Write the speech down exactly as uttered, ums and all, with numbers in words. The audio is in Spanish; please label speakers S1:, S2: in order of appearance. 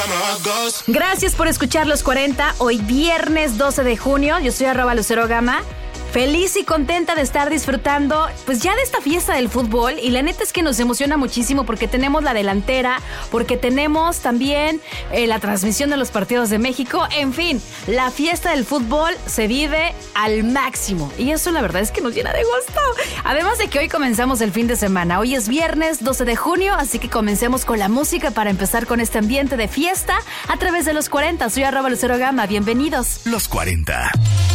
S1: Gracias por escuchar Los cuarenta. Hoy viernes doce de junio. Yo soy arroba Lucero Gama. Feliz y contenta de estar disfrutando pues ya de esta fiesta del fútbol, y la neta es que nos emociona muchísimo porque tenemos la delantera, porque tenemos también eh, la transmisión de los partidos de México. En fin, la fiesta del fútbol se vive al máximo y eso la verdad es que nos llena de gusto. Además de que hoy comenzamos el fin de semana. Hoy es viernes doce de junio, así que comencemos con la música para empezar con este ambiente de fiesta a través de Los cuarenta. Soy arroba Lucero Gama, bienvenidos.
S2: Los cuarenta.